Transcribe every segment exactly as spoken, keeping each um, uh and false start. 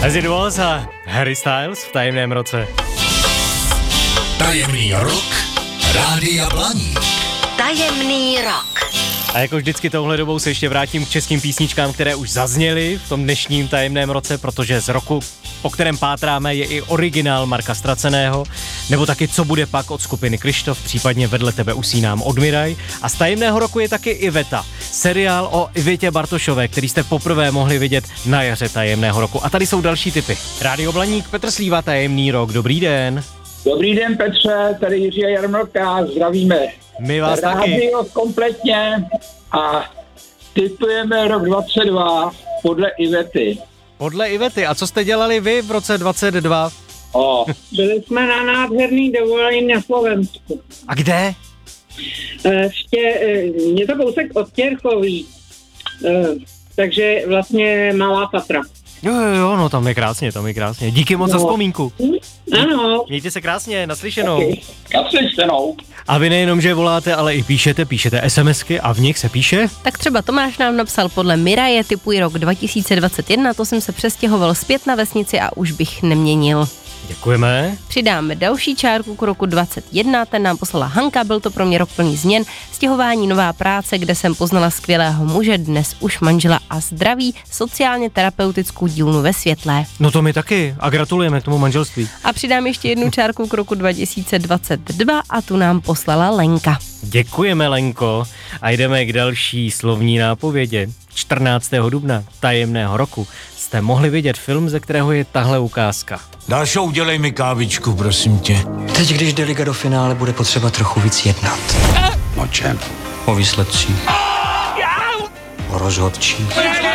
As It Was a Harry Styles v tajemném roce. Tajemný rok Rádia Blaník. Tajemný rok. A jako vždycky touhle dobou se ještě vrátím k českým písničkám, které už zazněly v tom dnešním tajemném roce, protože z roku, po kterém pátráme, je i originál Marka Ztraceného, nebo taky Co bude pak od skupiny Kryštof, případně Vedle tebe usínám od Miraj. A z tajemného roku je taky Iveta, seriál o Ivetě Bartošové, který jste poprvé mohli vidět na jaře tajemného roku. A tady jsou další tipy. Rádio Blaník, Petr Slíva, tajemný rok, dobrý den. Dobrý den, Petře, tady Jiří a Jarmilka, zdravíme. My vás Rádio taky. kompletně a tipujeme rok dvacet dva podle Ivety. Podle Ivety. A co jste dělali vy v roce dvacet dva? O, Byli jsme na nádherný dovolení na Slovensku. A kde? Ještě, je to kousek od Těrchoví, takže vlastně Malá Fatra. Jo, jo, jo, no tam je krásně, tam je krásně. Díky moc No. za vzpomínku. Ano. Mějte se krásně, naslyšenou. naslyšenou. A vy nejenom, že voláte, ale i píšete, píšete SMSky a v nich se píše? Tak třeba Tomáš nám napsal podle Miraje typuji rok dva tisíce dvacet jedna, to jsem se přestěhoval zpět na vesnici a už bych neměnil. Děkujeme. Přidáme další čárku k roku dvacet jedna, ten nám poslala Hanka, byl to pro mě rok plný změn, stěhování, nová práce, kde jsem poznala skvělého muže, dnes už manžela a zdraví, sociálně terapeutickou dílnu ve Světlé. No to my taky a gratulujeme k tomu manželství. A přidám ještě jednu čárku k roku dva tisíce dvacet dva a tu nám poslala Lenka. Děkujeme, Lenko. A jdeme k další slovní nápovědě. čtrnáctého dubna tajemného roku jste mohli vidět film, ze kterého je tahle ukázka. Další, udělej mi kávičku, prosím tě. Teď, když jde liga do finále, bude potřeba trochu víc jednat. O čem? O výsledcích. O rozhodčích.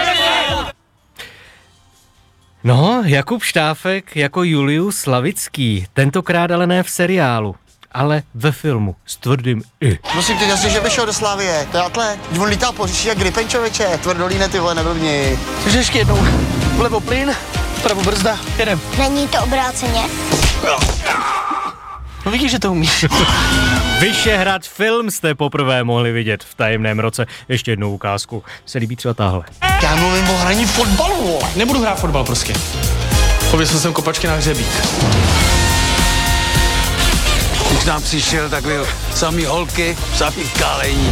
No, Jakub Štáfek jako Julius Slavický, tentokrát ale ne v seriálu, ale ve filmu s tvrdým I. Musím teď jasně, že vyšel do Slávie, to je atlet. Když on lítá po říši jak Gripenčoviče, tvrdolíne ty vole, neblbni. Takže ještě jednou. Vlevo plyn, vpravo brzda, jedem. Není to obráceně? No vidíš, že to umíš. Vyšehrad film jste poprvé mohli vidět v tajemném roce. Ještě jednou ukázku. Se líbí třeba tahle. Já mluvím o hraní fotbalu. Nebudu hrát fotbal prostě. Pověsil jsem kopačky na hřebík. Když nám přišel, tak byl samý holky, samý kalení.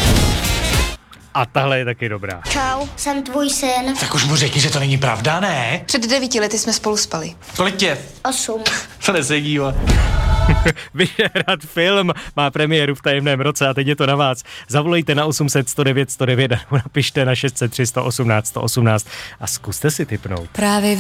A tahle je taky dobrá. Čau, jsem tvůj syn. Tak už mu řekni, že to není pravda, ne? Před devíti lety jsme spolu spali. Kolik tě? Osm. To nesedí, ale. Vyšehrad film má premiéru v tajemném roce a teď je to na vás. Zavolejte na osm set sto devět sto devět nebo napište na šest set tři sto osmnáct sto osmnáct a zkuste si tipnout. Právě